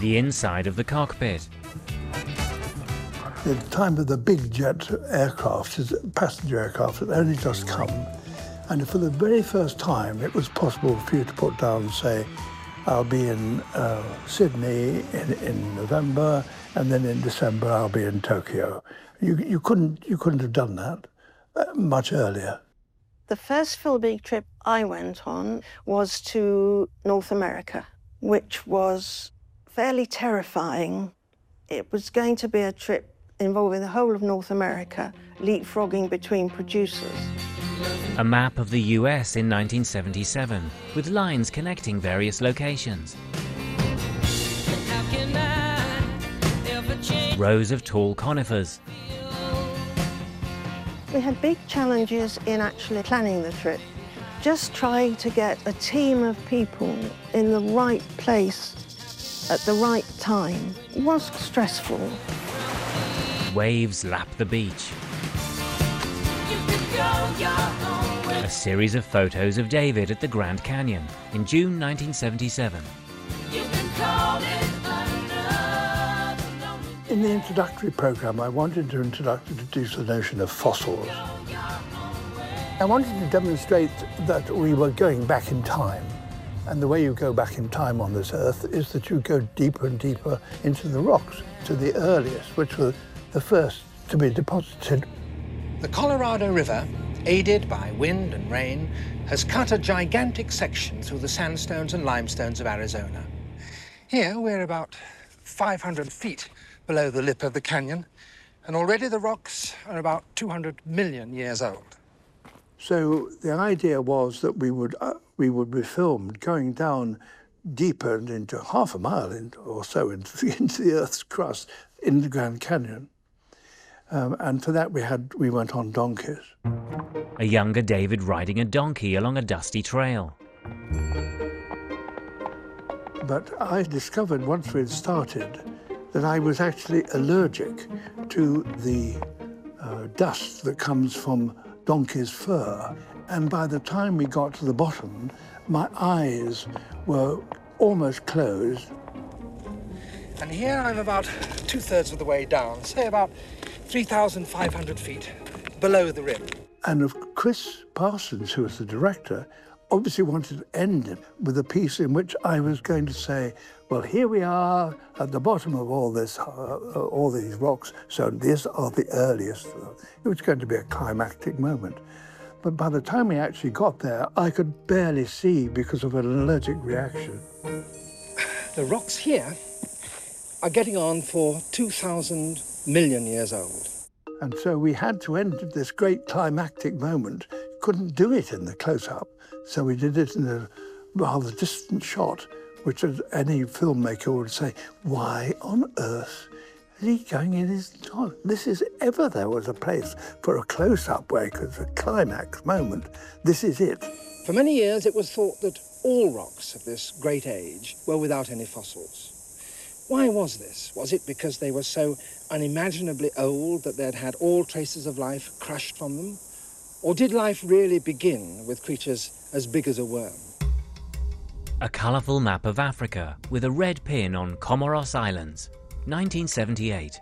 the inside of the cockpit. The time of the big jet aircraft, passenger aircraft, had only just come. And for the very first time, it was possible for you to put down, say, I'll be in Sydney in November, and then in December I'll be in Tokyo. You couldn't have done that much earlier. The first filming trip I went on was to North America, which was fairly terrifying. It was going to be a trip involving the whole of North America, leapfrogging between producers. A map of the US in 1977, with lines connecting various locations. Rows of tall conifers. We had big challenges in actually planning the trip. Just trying to get a team of people in the right place at the right time was stressful. Waves lap the beach. A series of photos of David at the Grand Canyon in June 1977. In the introductory program, I wanted to introduce the notion of fossils. I wanted to demonstrate that we were going back in time. And the way you go back in time on this Earth is that you go deeper and deeper into the rocks, to the earliest, which were the first to be deposited. The Colorado River, aided by wind and rain, has cut a gigantic section through the sandstones and limestones of Arizona. Here we're about 500 feet below the lip of the canyon, and already the rocks are about 200 million years old. So the idea was that we would be filmed going down deeper and into half a mile or so into the Earth's crust in the Grand Canyon. And for that we went on donkeys. A younger David riding a donkey along a dusty trail. But I discovered once we'd started that I was actually allergic to the dust that comes from donkey's fur. And by the time we got to the bottom, my eyes were almost closed. And here I'm about 2/3 of the way down, say about 3,500 feet below the rim. And Chris Parsons, who was the director, obviously wanted to end it with a piece in which I was going to say, well, here we are at the bottom of all these rocks, so these are the earliest. It was going to be a climactic moment. But by the time we actually got there, I could barely see because of an allergic reaction. The rocks here are getting on for 2,000 million years old. And so we had to end this great climactic moment. Couldn't do it in the close-up, so we did it in a rather distant shot, which any filmmaker would say, why on earth is he going in his dog? This is, ever there was a place for a close-up where it was a climax moment, this is it. For many years, it was thought that all rocks of this great age were without any fossils. Why was this? Was it because they were so unimaginably old that they'd had all traces of life crushed from them? Or did life really begin with creatures as big as a worm? A colourful map of Africa with a red pin on Comoros Islands, 1978.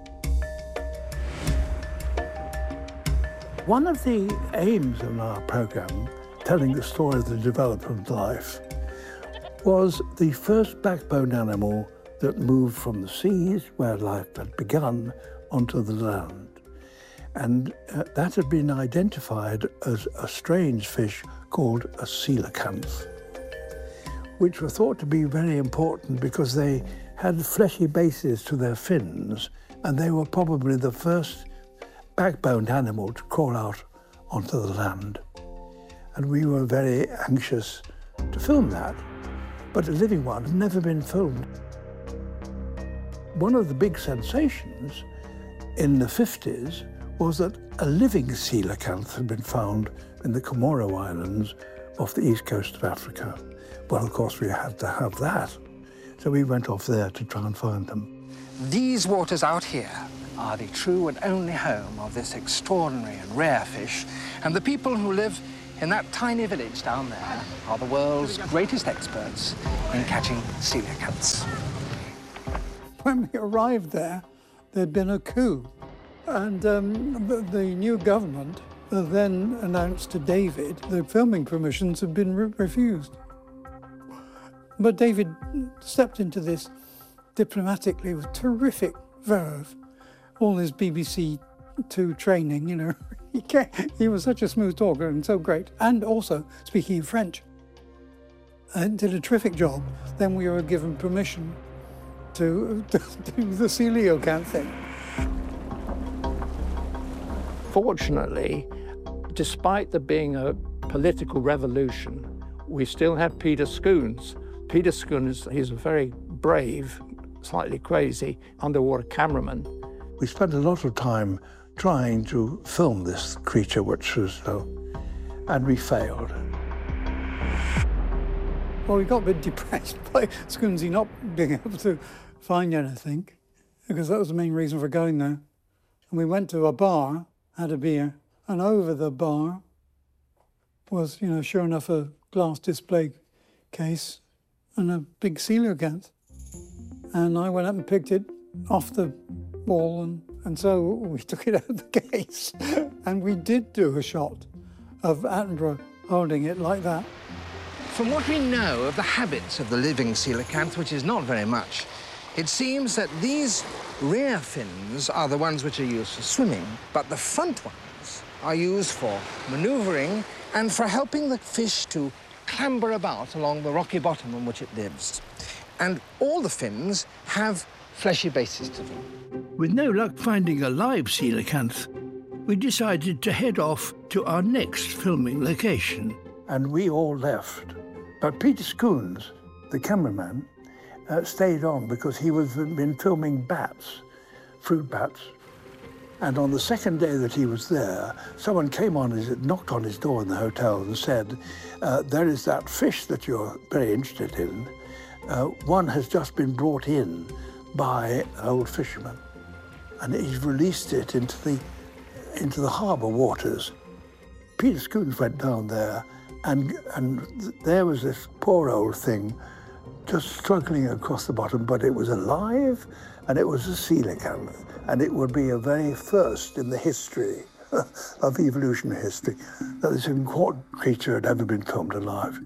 One of the aims of our programme, telling the story of the development of life, was the first backbone animal that moved from the seas, where life had begun, onto the land. And that had been identified as a strange fish called a coelacanth, which were thought to be very important because they had fleshy bases to their fins, and they were probably the first backboned animal to crawl out onto the land. And we were very anxious to film that, but a living one had never been filmed. One of the big sensations in the 50s was that a living coelacanth had been found in the Comoro Islands off the east coast of Africa. Well, of course, we had to have that. So we went off there to try and find them. These waters out here are the true and only home of this extraordinary and rare fish, and the people who live in that tiny village down there are the world's greatest experts in catching coelacanths. when we arrived there, there'd been a coup. And the new government then announced to David the filming permissions had been refused. But David stepped into this diplomatically with terrific verve. All his BBC Two training, you know, he was such a smooth talker and so great. And also speaking French. And did a terrific job. Then we were given permission to do the coelacanth thing. Fortunately, despite there being a political revolution, we still had Peter Scoones. Peter Scoones, he's a very brave, slightly crazy underwater cameraman. We spent a lot of time trying to film this creature, which was, and we failed. Well, we got a bit depressed by Scoonesy not being able to find anything, because that was the main reason for going there. And we went to a bar, had a beer, and over the bar was, you know, sure enough, a glass display case and a big coelacanth. And I went up and picked it off the wall, and so we took it out of the case. And we did do a shot of Attenborough holding it like that. From what we know of the habits of the living coelacanth, which is not very much, it seems that these rear fins are the ones which are used for swimming, but the front ones are used for manoeuvring and for helping the fish to clamber about along the rocky bottom on which it lives. And all the fins have fleshy bases to them. With no luck finding a live coelacanth, we decided to head off to our next filming location. And we all left. But Peter Scoones, the cameraman, stayed on because he had been filming bats, fruit bats. And on the second day that he was there, someone knocked on his door in the hotel and said, there is that fish that you're very interested in. One has just been brought in by an old fisherman, and he's released it into the harbour waters. Peter Scoones went down there, and there was this poor old thing just struggling across the bottom, but it was alive, and it was a coelacanth, and it would be a very first in the history of evolutionary history that this important creature had ever been filmed alive.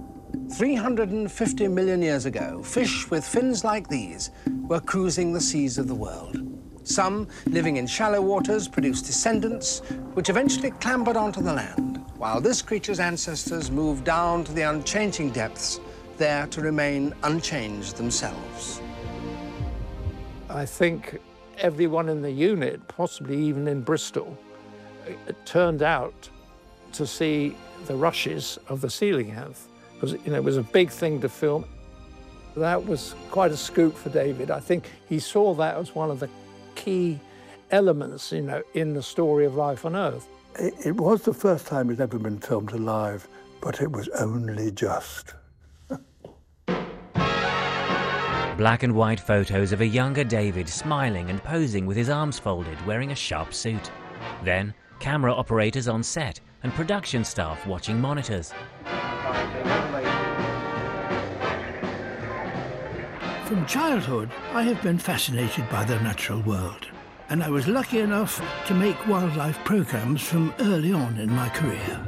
350 million years ago, fish with fins like these were cruising the seas of the world. Some, living in shallow waters, produced descendants which eventually clambered onto the land, while this creature's ancestors moved down to the unchanging depths, there to remain unchanged themselves. I think everyone in the unit, possibly even in Bristol, turned out to see the rushes of the coelacanth. Because, you know, it was a big thing to film. That was quite a scoop for David. I think he saw that as one of the key elements, you know, in the story of life on Earth. It was the first time it had ever been filmed alive, but it was only just. Black and white photos of a younger David smiling and posing with his arms folded, wearing a sharp suit. Then, camera operators on set and production staff watching monitors. From childhood, I have been fascinated by the natural world, and I was lucky enough to make wildlife programs from early on in my career.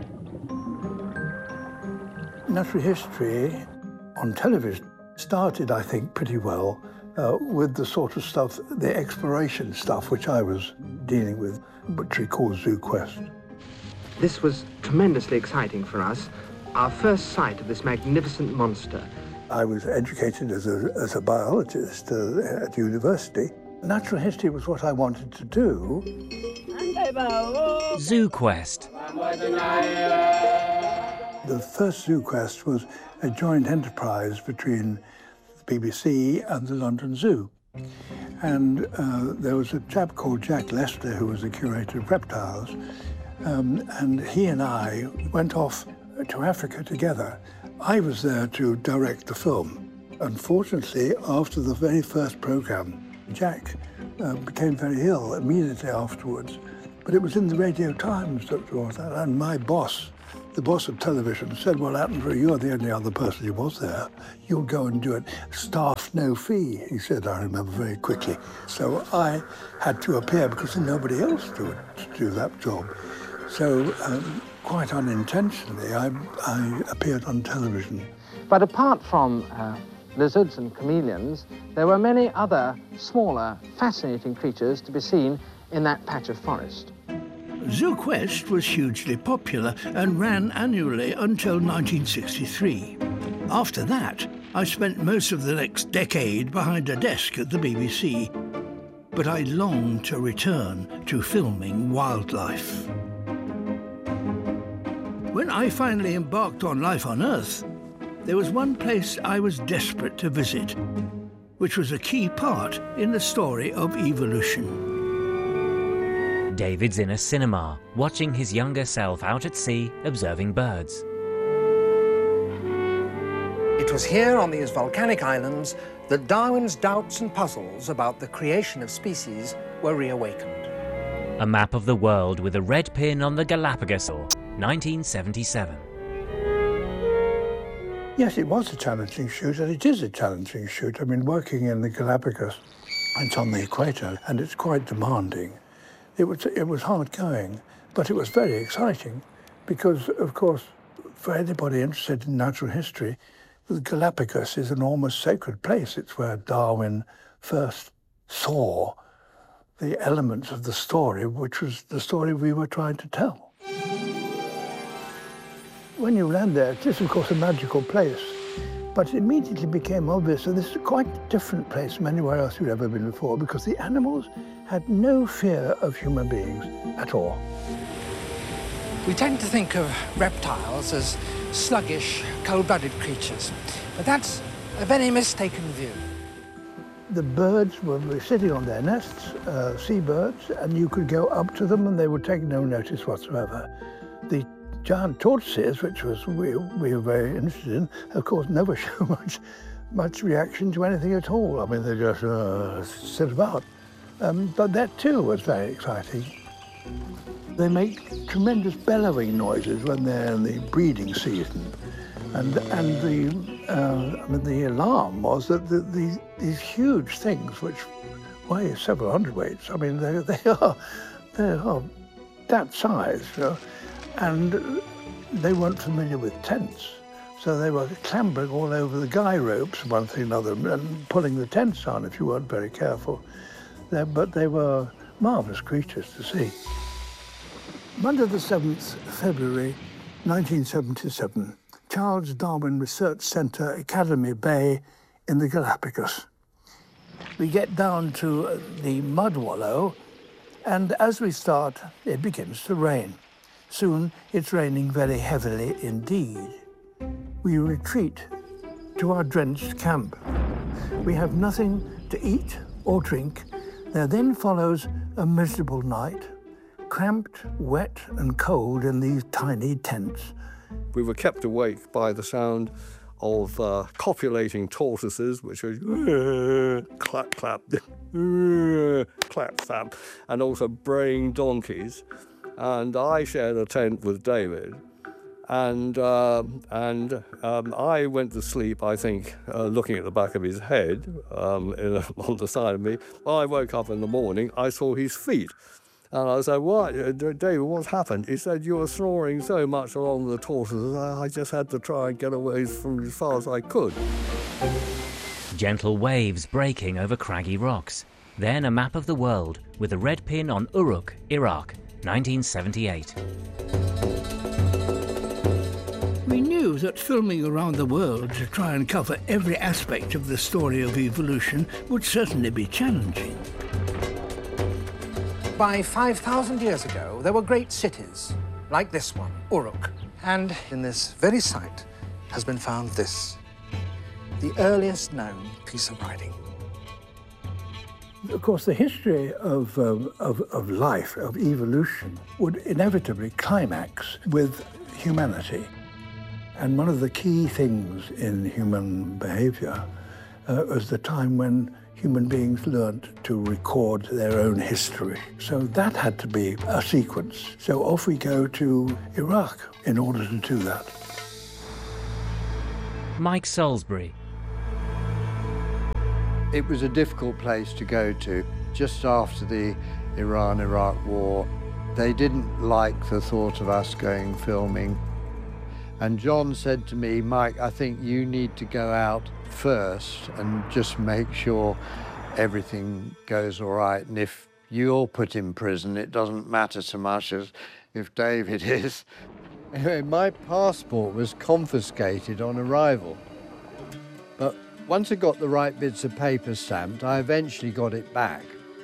Natural history on television started, I think, pretty well with the sort of stuff, the exploration stuff, which I was dealing with, which we call ZooQuest. This was tremendously exciting for us, our first sight of this magnificent monster. I was educated as a biologist at university. Natural history was what I wanted to do. ZooQuest. The first ZooQuest was a joint enterprise between the BBC and the London Zoo. And there was a chap called Jack Lester who was the curator of reptiles. And he and I went off to Africa together. I was there to direct the film. Unfortunately, after the very first program, Jack became very ill immediately afterwards. But it was in the Radio Times that was that, and my boss the boss of television said, well, Attenborough, you're the only other person who was there. You'll go and do it. Staff, no fee, he said, I remember very quickly. So I had to appear because nobody else to do that job. So quite unintentionally, I appeared on television. But apart from lizards and chameleons, there were many other smaller, fascinating creatures to be seen in that patch of forest. ZooQuest was hugely popular and ran annually until 1963. After that, I spent most of the next decade behind a desk at the BBC. But I longed to return to filming wildlife. When I finally embarked on life on Earth, there was one place I was desperate to visit, which was a key part in the story of evolution. David's in a cinema, watching his younger self out at sea, observing birds. It was here on these volcanic islands that Darwin's doubts and puzzles about the creation of species were reawakened. A map of the world with a red pin on the Galapagos, 1977. Yes, it was a challenging shoot, and it is a challenging shoot. I mean, working in the Galapagos, it's on the equator, and it's quite demanding. It was hard going, but it was very exciting because, of course, for anybody interested in natural history, the Galapagos is an almost sacred place. It's where Darwin first saw the elements of the story, which was the story we were trying to tell. When you land there, it is, of course, a magical place, but it immediately became obvious that this is quite a different place from anywhere else you'd ever been before, because the animals had no fear of human beings at all. We tend to think of reptiles as sluggish, cold-blooded creatures, but that's a very mistaken view. The birds were sitting on their nests, seabirds, and you could go up to them and they would take no notice whatsoever. The giant tortoises, which we were very interested in, of course never show much reaction to anything at all. I mean, they just sit about. But that too was very exciting. They make tremendous bellowing noises when they're in the breeding season. And the alarm was that these huge things, which weigh several hundredweights, I mean, they are that size, you know, and they weren't familiar with tents. So they were clambering all over the guy ropes, one thing or another, and pulling the tents on if you weren't very careful. But they were marvellous creatures to see. Monday the 7th February 1977, Charles Darwin Research Centre, Academy Bay in the Galapagos. We get down to the mud wallow, and as we start, it begins to rain. Soon, it's raining very heavily indeed. We retreat to our drenched camp. We have nothing to eat or drink. There then follows a miserable night, cramped, wet and cold in these tiny tents. We were kept awake by the sound of copulating tortoises, which was clap, clap, clap, clap, and also braying donkeys. And I shared a tent with David, and I went to sleep, I think, looking at the back of his head on the side of me. When I woke up in the morning, I saw his feet. And I said, "What, David, what's happened?" He said, "You were snoring so much along the tortoises, I just had to try and get away from as far as I could." Gentle waves breaking over craggy rocks. Then a map of the world with a red pin on Uruk, Iraq, 1978. We knew that filming around the world to try and cover every aspect of the story of evolution would certainly be challenging. By 5,000 years ago, there were great cities, like this one, Uruk. And in this very site has been found this, the earliest known piece of writing. Of course, the history of life, of evolution, would inevitably climax with humanity. And one of the key things in human behavior was the time when human beings learnt to record their own history. So that had to be a sequence. So off we go to Iraq in order to do that. Mike Salisbury. It was a difficult place to go to. Just after the Iran-Iraq war, they didn't like the thought of us going filming. And John said to me, Mike, I think you need to go out first and just make sure everything goes all right. And if you're put in prison, it doesn't matter so much as if David is. Anyway, my passport was confiscated on arrival. But once I got the right bits of paper stamped, I eventually got it back.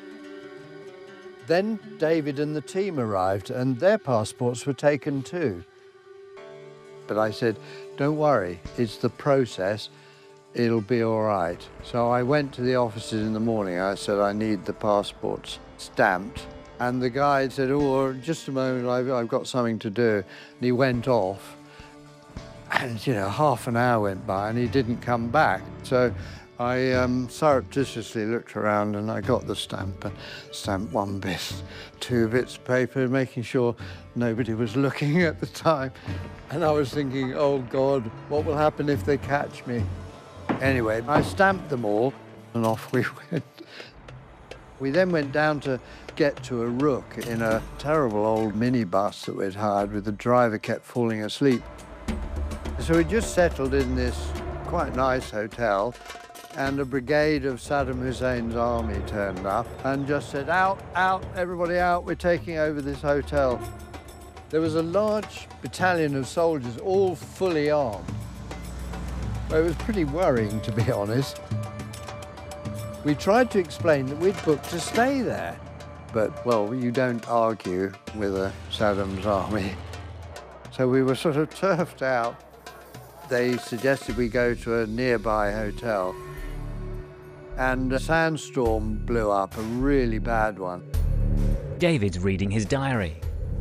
Then David and the team arrived and their passports were taken too. But I said, don't worry, it's the process, it'll be all right. So I went to the offices in the morning, I said, I need the passports stamped. And the guy said, oh, just a moment, I've got something to do. And he went off. And, you know, half an hour went by and he didn't come back. So I surreptitiously looked around and I got the stamp and stamped one bit, 2 bits of paper, making sure nobody was looking at the time. And I was thinking, oh God, what will happen if they catch me? Anyway, I stamped them all and off we went. We then went down to get to a rook in a terrible old minibus that we'd hired with the driver kept falling asleep. So we just settled in this quite nice hotel and a brigade of Saddam Hussein's army turned up and just said, out, out, everybody out, we're taking over this hotel. There was a large battalion of soldiers, all fully armed. Well, it was pretty worrying, to be honest. We tried to explain that we'd booked to stay there. But, well, you don't argue with Saddam's army. So we were sort of turfed out. They suggested we go to a nearby hotel. And a sandstorm blew up, a really bad one. David's reading his diary.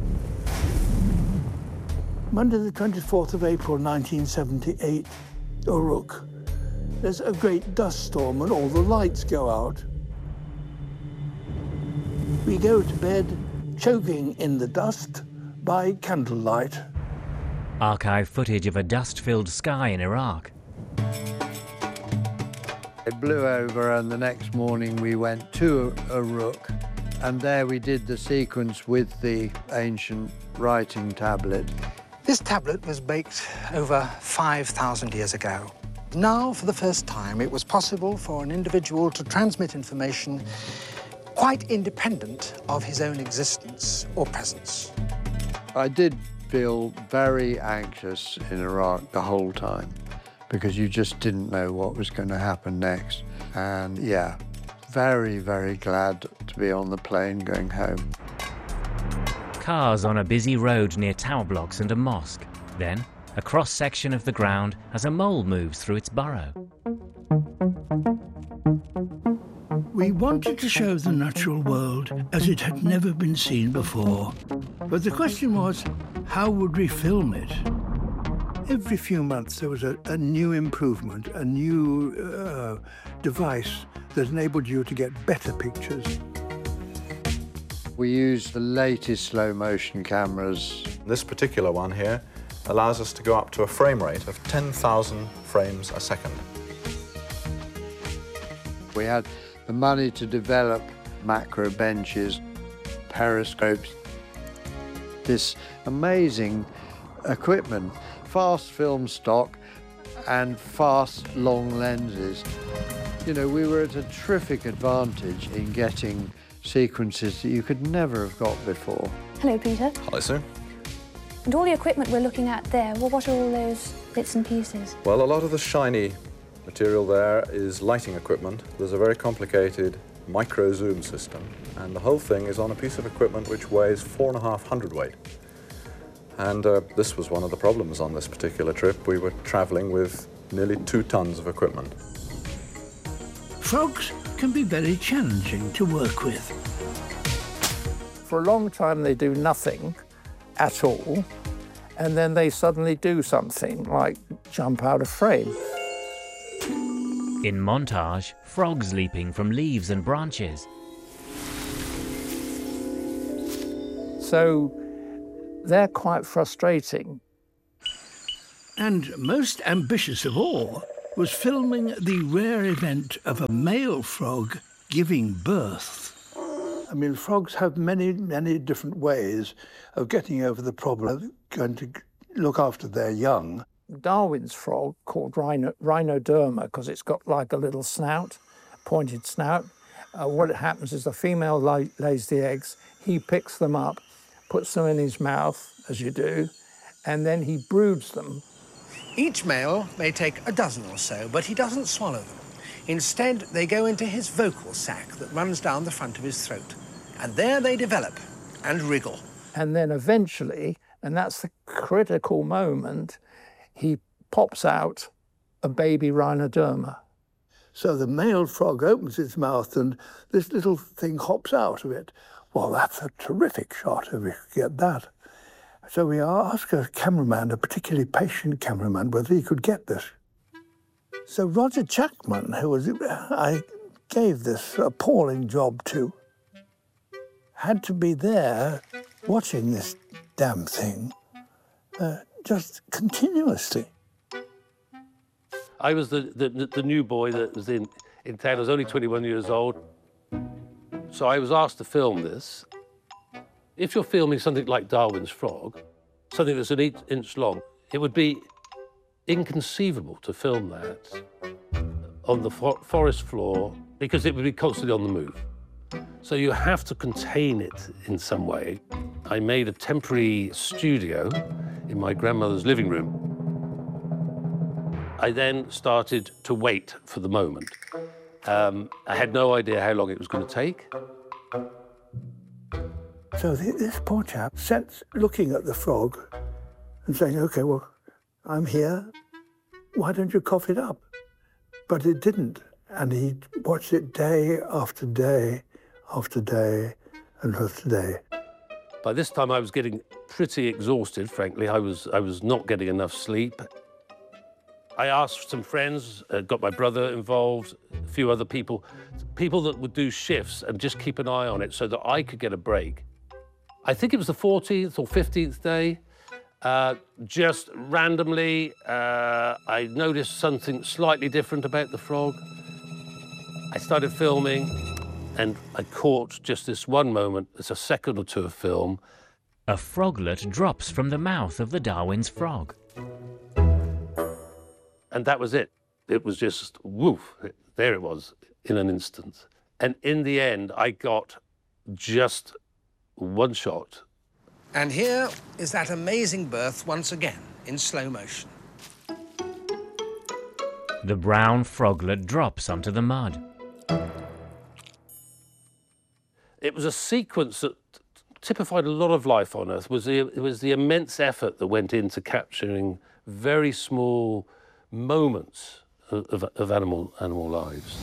Monday the 24th of April 1978, Uruk. There's a great dust storm and all the lights go out. We go to bed choking in the dust by candlelight. Archive footage of a dust-filled sky in Iraq. It blew over and the next morning we went to Uruk and there we did the sequence with the ancient writing tablet. This tablet was baked over 5,000 years ago. Now, for the first time, it was possible for an individual to transmit information quite independent of his own existence or presence. I did feel very anxious in Iraq the whole time because you just didn't know what was going to happen next. And yeah, very, very glad to be on the plane going home. Cars on a busy road near tower blocks and a mosque. Then, a cross-section of the ground as a mole moves through its burrow. We wanted to show the natural world as it had never been seen before. But the question was, how would we film it? Every few months there was a new improvement, a new device that enabled you to get better pictures. We used the latest slow-motion cameras. This particular one here allows us to go up to a frame rate of 10,000 frames a second. We had the money to develop macro benches, periscopes, this amazing equipment, fast film stock and fast long lenses. You know, we were at a terrific advantage in getting sequences that you could never have got before. Hello, Peter. Hello, Sue. And all the equipment we're looking at there, well, what are all those bits and pieces? Well, a lot of the shiny material there is lighting equipment. There's a very complicated micro zoom system, and the whole thing is on a piece of equipment which weighs 4.5 hundredweight. And this was one of the problems on this particular trip. We were traveling with nearly 2 tons of equipment. Frogs can be very challenging to work with. For a long time they do nothing at all, and then they suddenly do something, like jump out of frame. In montage, frogs leaping from leaves and branches. So they're quite frustrating. And most ambitious of all was filming the rare event of a male frog giving birth. I mean, frogs have many, many different ways of getting over the problem of going to look after their young. Darwin's frog, called Rhinoderma, because it's got like a little snout, pointed snout. What happens is the female lays the eggs, he picks them up, puts them in his mouth, as you do, and then he broods them. Each male may take a dozen or so, but he doesn't swallow them. Instead, they go into his vocal sac that runs down the front of his throat. And there they develop and wriggle. And then eventually, and that's the critical moment, he pops out a baby Rhinoderma. So the male frog opens its mouth and this little thing hops out of it. Well, that's a terrific shot if we could get that. So we asked a cameraman, a particularly patient cameraman, whether he could get this. So Roger Chapman, I gave this appalling job to, had to be there watching this damn thing just continuously. I was the new boy that was in town. I was only 21 years old. So I was asked to film this. If you're filming something like Darwin's frog, something that's an 8-inch long, it would be inconceivable to film that on the forest floor because it would be constantly on the move. So you have to contain it in some way. I made a temporary studio in my grandmother's living room. I then started to wait for the moment. I had no idea how long it was going to take. So this poor chap sat looking at the frog and saying, OK, well, I'm here. Why don't you cough it up? But it didn't. And he watched it day after day after day and after day. By this time, I was getting pretty exhausted, frankly. I was not getting enough sleep. I asked some friends, got my brother involved, a few other people that would do shifts and just keep an eye on it so that I could get a break. I think it was the 14th or 15th day. Just randomly, I noticed something slightly different about the frog. I started filming, and I caught just this one moment. It's a second or two of film. A froglet drops from the mouth of the Darwin's frog. And that was it. It was just, woof, there it was in an instant. And in the end, I got just one shot. And here is that amazing birth once again, in slow motion. The brown froglet drops onto the mud. It was a sequence that typified a lot of life on Earth. It was the immense effort that went into capturing very small moments of animal lives.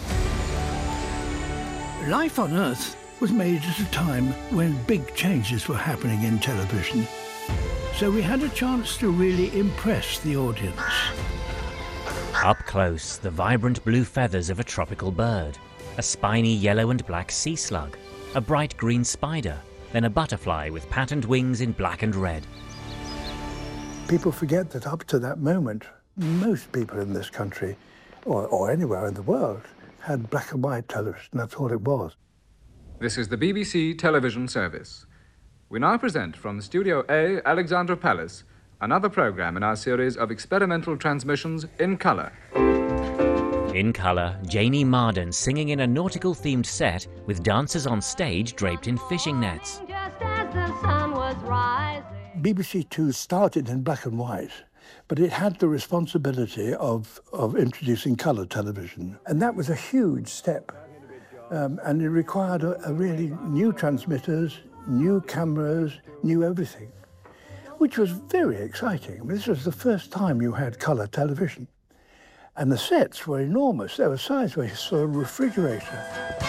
Life on Earth was made at a time when big changes were happening in television. So we had a chance to really impress the audience. Up close, the vibrant blue feathers of a tropical bird, a spiny yellow and black sea slug, a bright green spider, then a butterfly with patterned wings in black and red. People forget that up to that moment, most people in this country, or anywhere in the world, had black and white television. That's all it was. This is the BBC television service. We now present from Studio A, Alexandra Palace, another programme in our series of experimental transmissions in colour. In colour, Janie Marden singing in a nautical-themed set with dancers on stage draped in fishing nets. Just as the sun was rising. BBC Two started in black and white, but it had the responsibility of introducing colour television. And that was a huge step. And it required a really new transmitters, new cameras, new everything, which was very exciting. I mean, this was the first time you had colour television. And the sets were enormous. They were size where you saw a refrigerator.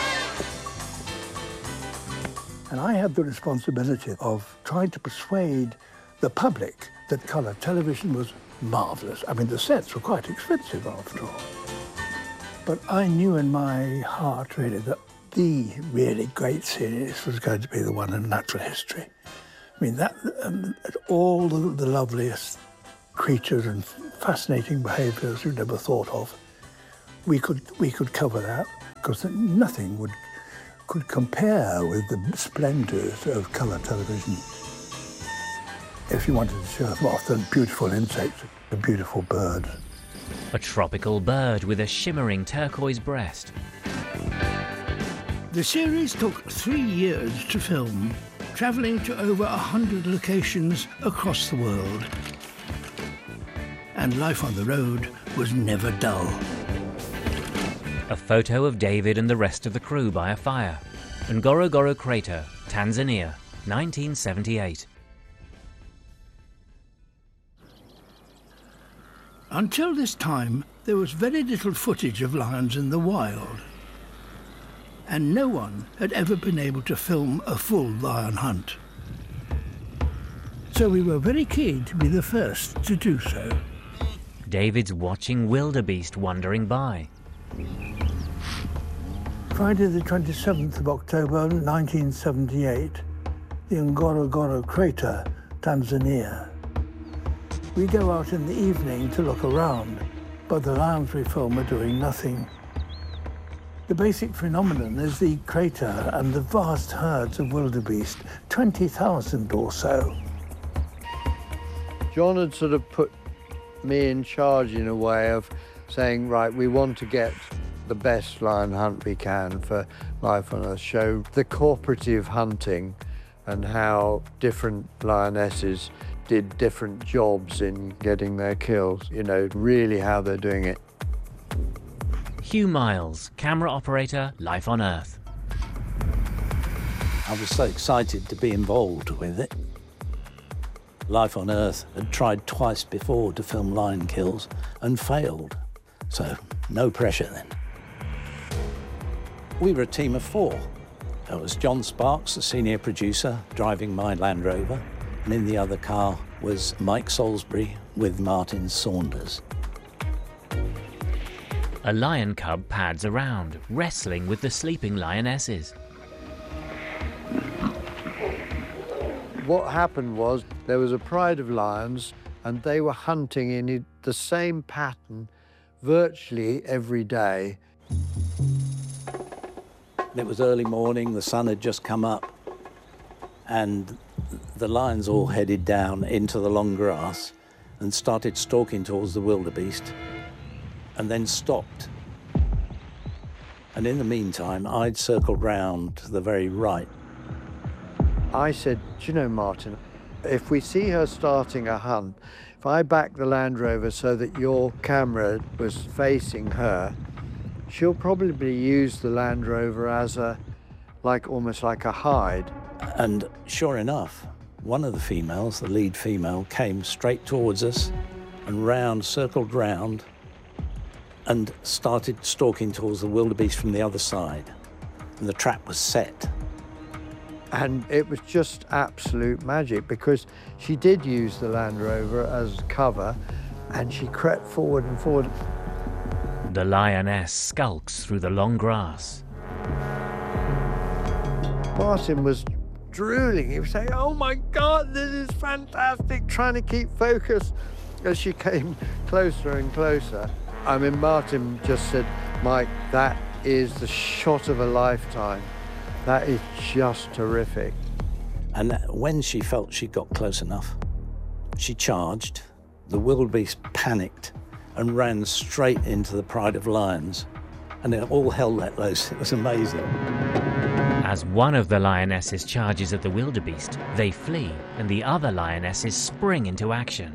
And I had the responsibility of trying to persuade the public that colour television was marvellous. I mean, the sets were quite expensive after all. But I knew in my heart, really, that the really great series was going to be the one in natural history. I mean, that all the loveliest creatures and fascinating behaviours you never thought of, we could cover that, because nothing could compare with the splendours of colour television. If you wanted to show them off, the beautiful insects, the beautiful birds. A tropical bird with a shimmering turquoise breast. The series took 3 years to film, travelling to over 100 locations across the world. And life on the road was never dull. A photo of David and the rest of the crew by a fire. Ngorongoro Crater, Tanzania, 1978. Until this time, there was very little footage of lions in the wild. And no one had ever been able to film a full lion hunt. So we were very keen to be the first to do so. David's watching wildebeest wandering by. Friday the 27th of October 1978, the Ngorongoro Crater, Tanzania. We go out in the evening to look around, but the lions we film are doing nothing. The basic phenomenon is the crater and the vast herds of wildebeest, 20,000 or so. John had sort of put me in charge in a way of saying, right, we want to get the best lion hunt we can for Life on Earth, show the cooperative hunting and how different lionesses did different jobs in getting their kills, you know, really how they're doing it. Hugh Miles, camera operator, Life on Earth. I was so excited to be involved with it. Life on Earth had tried twice before to film lion kills and failed, so no pressure then. We were a team of 4. There was John Sparks, the senior producer, driving my Land Rover, and in the other car was Mike Salisbury with Martin Saunders. A lion cub pads around, wrestling with the sleeping lionesses. What happened was there was a pride of lions and they were hunting in the same pattern virtually every day. It was early morning, the sun had just come up, and the lions all headed down into the long grass and started stalking towards the wildebeest, and then stopped. And in the meantime, I'd circled round to the very right. I said, do you know, Martin, if we see her starting a hunt, if I back the Land Rover so that your camera was facing her, she'll probably use the Land Rover as almost like a hide. And sure enough, one of the females, the lead female, came straight towards us and circled round and started stalking towards the wildebeest from the other side. And the trap was set. And it was just absolute magic because she did use the Land Rover as cover and she crept forward and forward. The lioness skulks through the long grass. Martin was drooling. He was saying, oh my God, this is fantastic, trying to keep focus as she came closer and closer. I mean, Martin just said, Mike, that is the shot of a lifetime. That is just terrific. And when she felt she got close enough, she charged. The wildebeest panicked and ran straight into the pride of lions. And it all hell let loose. It was amazing. As one of the lionesses charges at the wildebeest, they flee, and the other lionesses spring into action.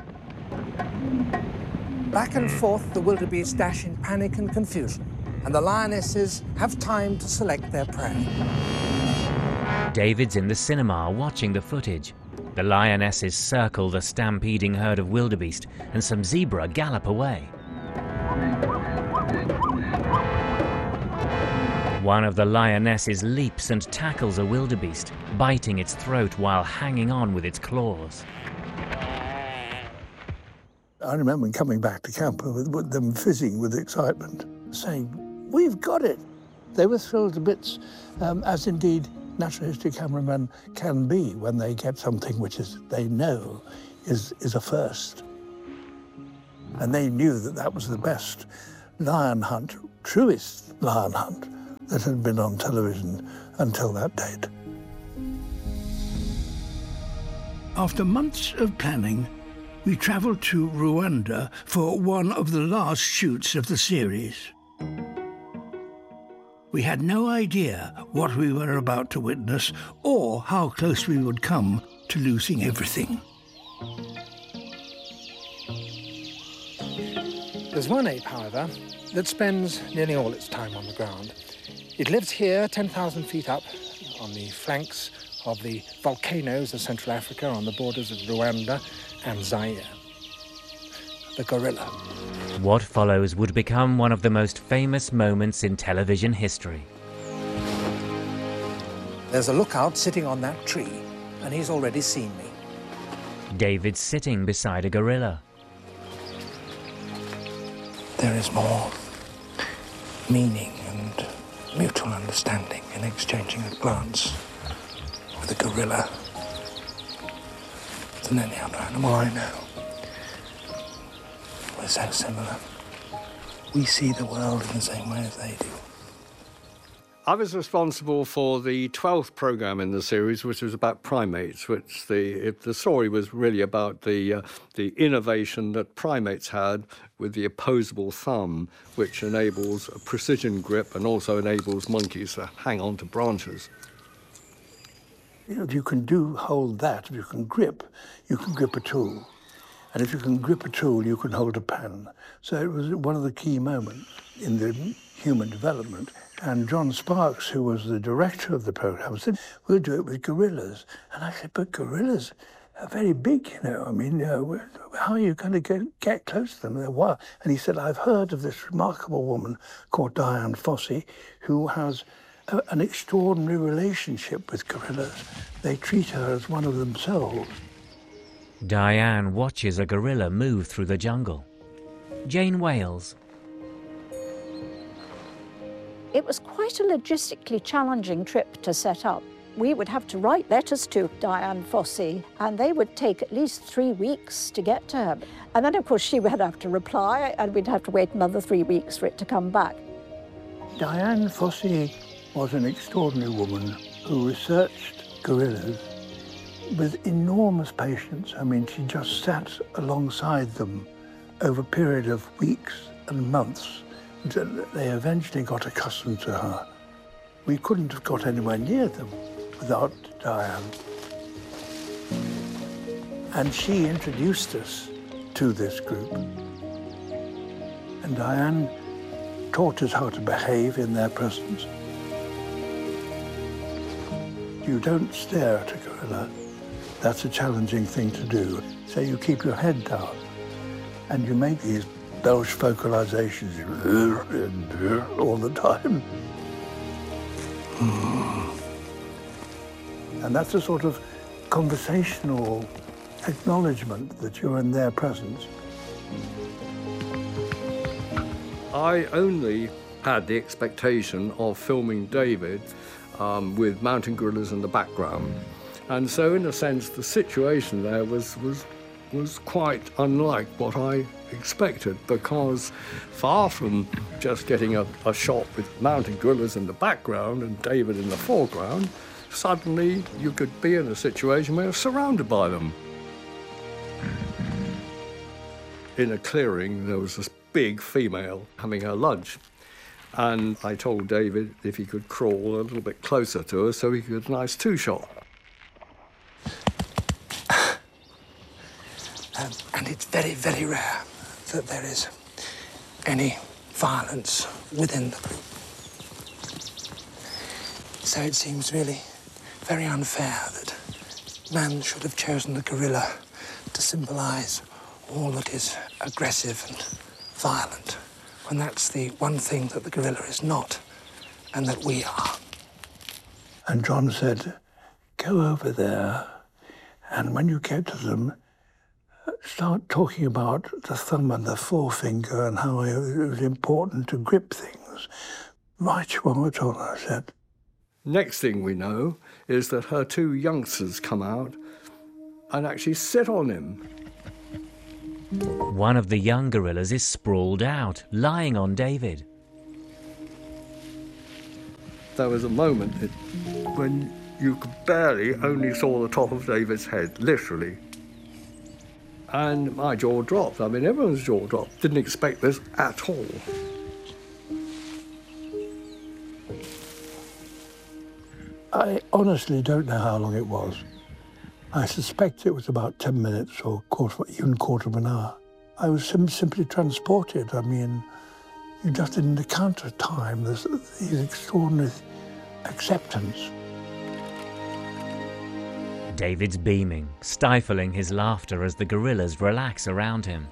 Back and forth, the wildebeest dash in panic and confusion, and the lionesses have time to select their prey. David's in the cinema watching the footage. The lionesses circle the stampeding herd of wildebeest, and some zebra gallop away. One of the lionesses leaps and tackles a wildebeest, biting its throat while hanging on with its claws. I remember coming back to camp with them fizzing with excitement, saying, we've got it. They were thrilled to bits, as indeed natural history cameramen can be when they get something which they know is a first. And they knew that that was the best lion hunt, truest lion hunt that had been on television until that date. After months of planning, we travelled to Rwanda for one of the last shoots of the series. We had no idea what we were about to witness or how close we would come to losing everything. There's one ape, however, that spends nearly all its time on the ground. It lives here 10,000 feet up on the flanks of the volcanoes of Central Africa on the borders of Rwanda and Zaire. The gorilla. What follows would become one of the most famous moments in television history. There's a lookout sitting on that tree, and he's already seen me. David's sitting beside a gorilla. There is more meaning and mutual understanding in exchanging a glance with a gorilla than any other animal I know. We're so similar. We see the world in the same way as they do. I was responsible for the 12th programme in the series, which was about primates, which the story was really about the innovation that primates had with the opposable thumb, which enables a precision grip and also enables monkeys to hang on to branches. You know, if you can hold that, if you can grip a tool. And if you can grip a tool, you can hold a pen. So it was one of the key moments in the human development. And John Sparks, who was the director of the program, said, we'll do it with gorillas. And I said, but gorillas are very big, you know. I mean, how are you going to get close to them? They're wild. And he said, I've heard of this remarkable woman called Dian Fossey, who has an extraordinary relationship with gorillas. They treat her as one of themselves. Diane watches a gorilla move through the jungle. Jane Wales. It was quite a logistically challenging trip to set up. We would have to write letters to Dian Fossey, and they would take at least 3 weeks to get to her. And then, of course, she would have to reply, and we'd have to wait another 3 weeks for it to come back. Dian Fossey was an extraordinary woman who researched gorillas with enormous patience. I mean, she just sat alongside them over a period of weeks and months until they eventually got accustomed to her. We couldn't have got anywhere near them without Dian. And she introduced us to this group. And Dian taught us how to behave in their presence. You don't stare at a gorilla. That's a challenging thing to do. So you keep your head down and you make these Belgian vocalizations all the time. And that's a sort of conversational acknowledgement that you're in their presence. I only had the expectation of filming David with mountain gorillas in the background. And so, in a sense, the situation there was quite unlike what I expected, because far from just getting a shot with mountain gorillas in the background and David in the foreground, suddenly you could be in a situation where you're surrounded by them. In a clearing, there was this big female having her lunch. And I told David if he could crawl a little bit closer to her so he could get a nice two-shot. And it's very, very rare that there is any violence within the group. So it seems really very unfair that man should have chosen the gorilla to symbolize all that is aggressive and violent, when that's the one thing that the gorilla is not, and that we are. And John said, go over there, and when you get to them, start talking about the thumb and the forefinger and how it was important to grip things, Right, you are, John, I said. Next thing we know is that her two youngsters come out and actually sit on him. One of the young gorillas is sprawled out, lying on David. There was a moment when you barely only saw the top of David's head, literally. And my jaw dropped. I mean, everyone's jaw dropped. Didn't expect this at all. I honestly don't know how long it was. I suspect it was about 10 minutes or even quarter of an hour. I was simply transported. I mean, you just didn't account for time. There's these extraordinary acceptance. David's beaming, stifling his laughter as the gorillas relax around him.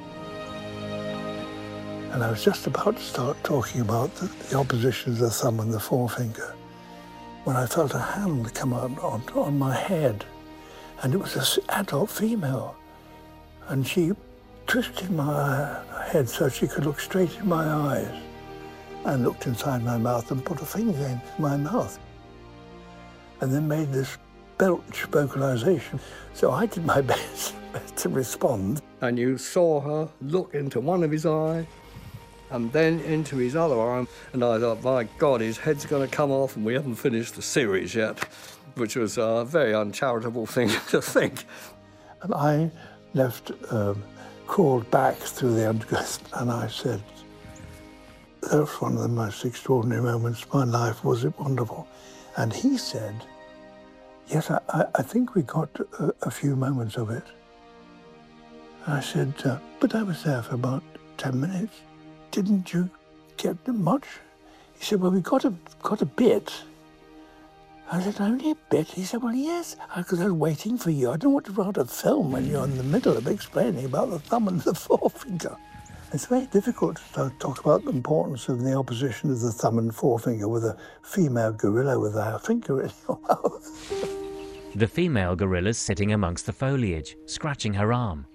And I was just about to start talking about the opposition of the thumb and the forefinger when I felt a hand come out on my head. And it was an adult female. And she twisted my head so she could look straight in my eyes and looked inside my mouth and put a finger in my mouth. And then made this belch vocalization. So I did my best to respond. And you saw her look into one of his eyes and then into his other arm. And I thought, my God, his head's going to come off and we haven't finished the series yet, which was a very uncharitable thing to think. And I crawled back through the undergrowth and I said, that was one of the most extraordinary moments of my life. Was it wonderful? And he said, yes, I think we got a few moments of it. And I said, but I was there for about 10 minutes. Didn't you get much? He said, well, we got a bit. I said, only a bit? He said, well, yes, because I was waiting for you. I don't want to write a film when you're in the middle of explaining about the thumb and the forefinger. It's very difficult to talk about the importance of the opposition of the thumb and forefinger with a female gorilla with her finger in your mouth. The female gorilla's sitting amongst the foliage, scratching her arm.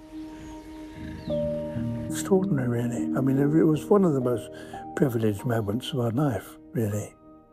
Extraordinary, really. I mean, it was one of the most privileged moments of our life, really.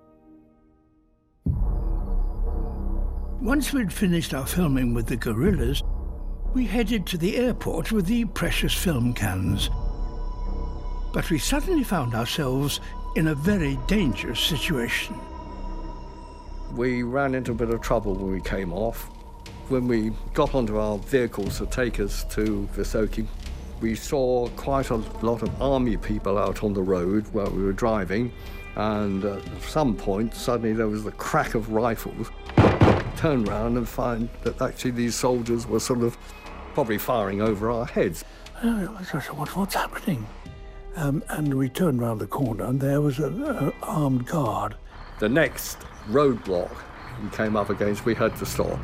Once we'd finished our filming with the gorillas, we headed to the airport with the precious film cans. But we suddenly found ourselves in a very dangerous situation. We ran into a bit of trouble when we came off. When we got onto our vehicles to take us to Visoki, we saw quite a lot of army people out on the road while we were driving, and at some point, suddenly there was the crack of rifles. Turn around and find that actually these soldiers were sort of probably firing over our heads. What's happening? And we turned round the corner and there was an armed guard. The next roadblock we came up against, we had to stop.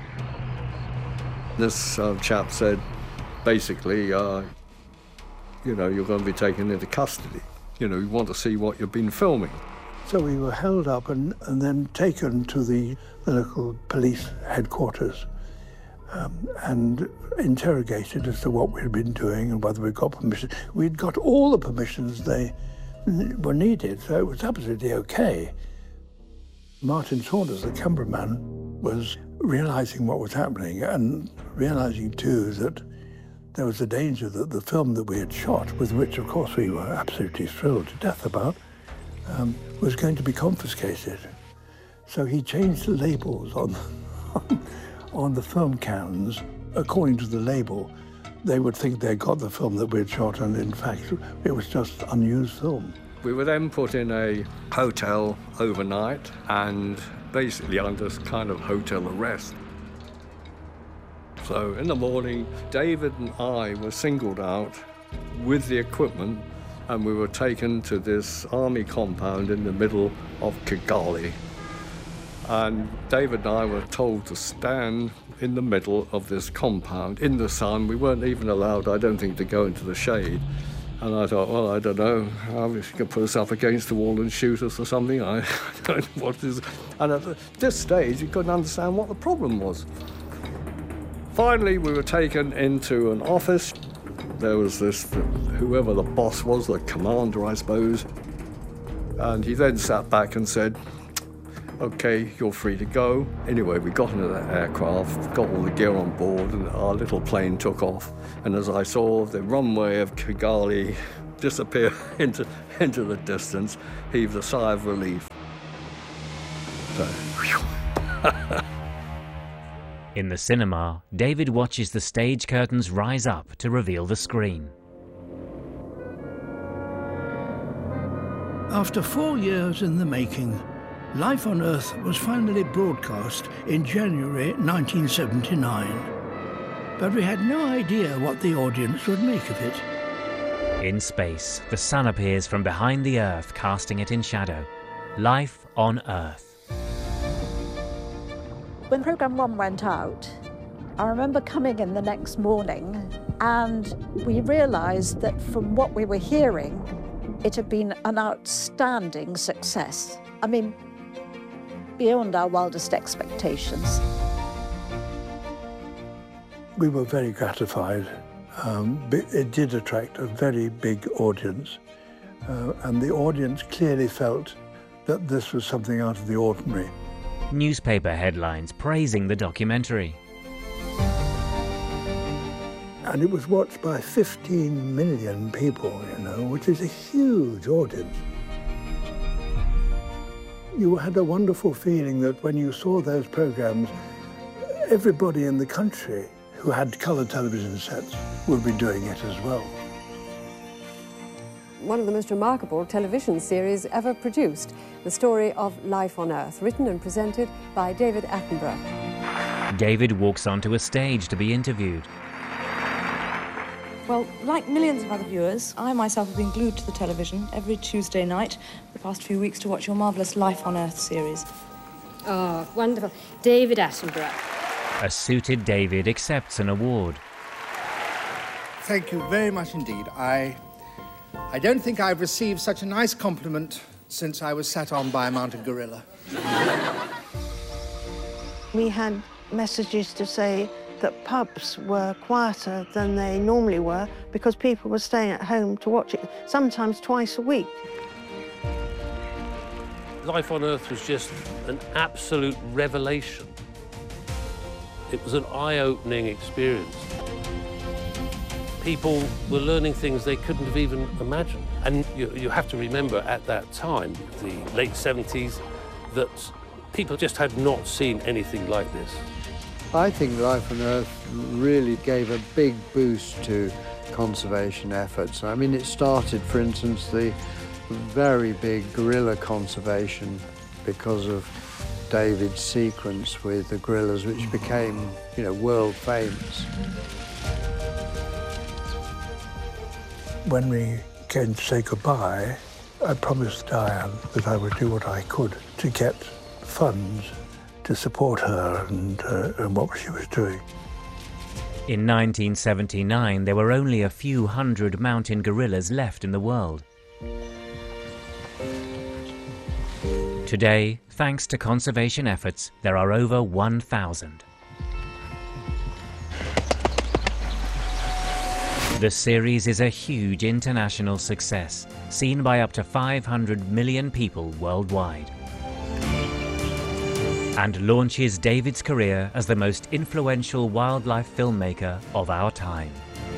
This chap said, basically, you know, you're going to be taken into custody. You know, you want to see what you've been filming. So we were held up and then taken to the local police headquarters and interrogated as to what we'd been doing and whether we got permission. We'd got all the permissions they were needed, so it was absolutely okay. Martin Saunders, the cameraman, was realizing what was happening and realizing too that there was a danger that the film that we had shot, with which of course we were absolutely thrilled to death about, was going to be confiscated. So he changed the labels on the film cans. According to the label, they would think they got the film that we had shot, and in fact, it was just unused film. We were then put in a hotel overnight and basically under kind of hotel arrest. So in the morning, David and I were singled out with the equipment, and we were taken to this army compound in the middle of Kigali. And David and I were told to stand in the middle of this compound in the sun. We weren't even allowed, I don't think, to go into the shade. And I thought, well, I don't know, obviously he could put us up against the wall and shoot us or something. I don't know what it is. And at this stage, you couldn't understand what the problem was. Finally, we were taken into an office. There was this, whoever the boss was, the commander, I suppose. And he then sat back and said, OK, you're free to go. Anyway, we got into that aircraft, got all the gear on board, and our little plane took off. And as I saw the runway of Kigali disappear into the distance, heaved a sigh of relief. So, whew. In the cinema, David watches the stage curtains rise up to reveal the screen. After 4 years in the making, Life on Earth was finally broadcast in January 1979. But we had no idea what the audience would make of it. In space, the sun appears from behind the Earth, casting it in shadow. Life on Earth. When Programme 1 went out, I remember coming in the next morning and we realised that from what we were hearing, it had been an outstanding success. I mean, beyond our wildest expectations. We were very gratified. It did attract a very big audience, and the audience clearly felt that this was something out of the ordinary. Newspaper headlines praising the documentary. And it was watched by 15 million people, which is a huge audience. You had a wonderful feeling that when you saw those programs, everybody in the country who had colour television sets would be doing it as well. One of the most remarkable television series ever produced, the story of Life on Earth, written and presented by David Attenborough. David walks onto a stage to be interviewed. Well, like millions of other viewers, I myself have been glued to the television every Tuesday night for the past few weeks to watch your marvellous Life on Earth series. Oh, wonderful. David Attenborough. A suited David accepts an award. Thank you very much indeed. I don't think I've received such a nice compliment since I was sat on by a mounted gorilla. We had messages to say that pubs were quieter than they normally were because people were staying at home to watch it, sometimes twice a week. Life on Earth was just an absolute revelation. It was an eye-opening experience. People were learning things they couldn't have even imagined. And you have to remember at that time, the late 70s, that people just had not seen anything like this. I think Life on Earth really gave a big boost to conservation efforts. I mean, it started, for instance, the very big gorilla conservation because of David's sequence with the gorillas, which became, world famous. When we came to say goodbye, I promised Diane that I would do what I could to get funds to support her and what she was doing. In 1979, there were only a few hundred mountain gorillas left in the world. Today, thanks to conservation efforts, there are over 1,000. The series is a huge international success, seen by up to 500 million people worldwide, and launches David's career as the most influential wildlife filmmaker of our time.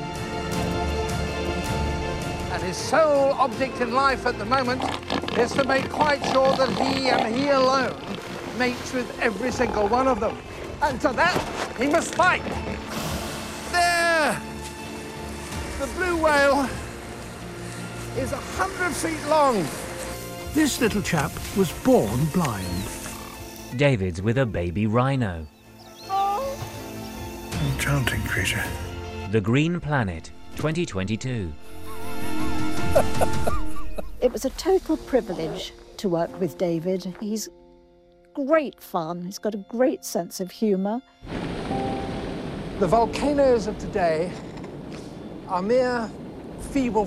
And his sole object in life at the moment is to make quite sure that he and he alone mates with every single one of them. And to that, he must fight. There! The blue whale is 100 feet long. This little chap was born blind. David's with a baby rhino. Enchanting creature. The Green Planet, 2022. It was a total privilege to work with David. He's great fun. He's got a great sense of humour. The volcanoes of today are mere feeble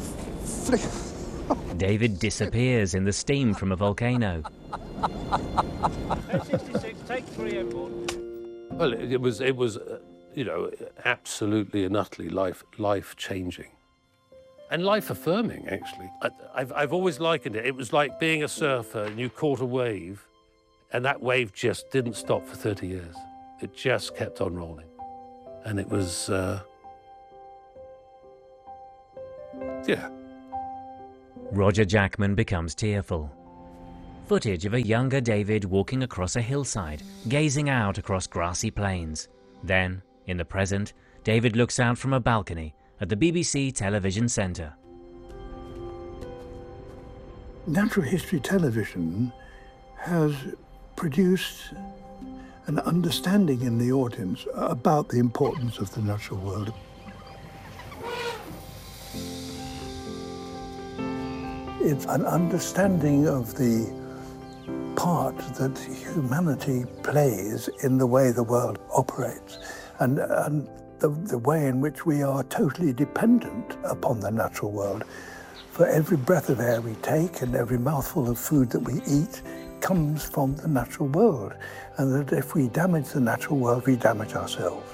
David disappears in the steam from a volcano. 66, take 3 everyone. Well, it was absolutely and utterly life-changing. And life-affirming, actually. I've always likened it. It was like being a surfer and you caught a wave, and that wave just didn't stop for 30 years. It just kept on rolling. And it was, yeah. Roger Jackman becomes tearful. Footage of a younger David walking across a hillside, gazing out across grassy plains. Then, in the present, David looks out from a balcony at the BBC Television Centre. Natural History Television has produced an understanding in the audience about the importance of the natural world. It's an understanding of the part that humanity plays in the way the world operates, and the way in which we are totally dependent upon the natural world. For every breath of air we take and every mouthful of food that we eat comes from the natural world, and that if we damage the natural world, we damage ourselves.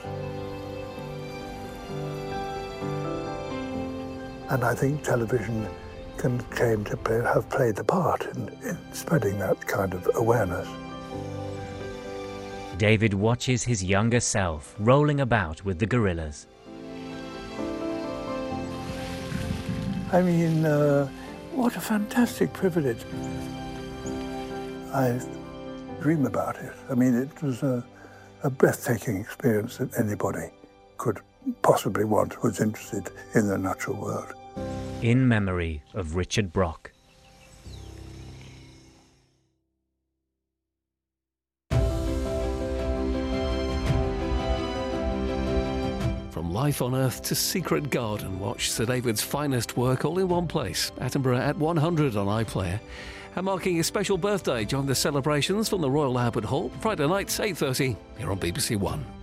And I think television can claim to have played a part in spreading that kind of awareness. David watches his younger self rolling about with the gorillas. I mean, what a fantastic privilege. I dream about it. I mean, it was a breathtaking experience that anybody could possibly want who was interested in the natural world. In memory of Richard Brock. From Life on Earth to Secret Garden, watch Sir David's finest work all in one place. Attenborough at 100 on iPlayer. And marking his special birthday, join the celebrations from the Royal Albert Hall, Friday nights, 8:30, here on BBC One.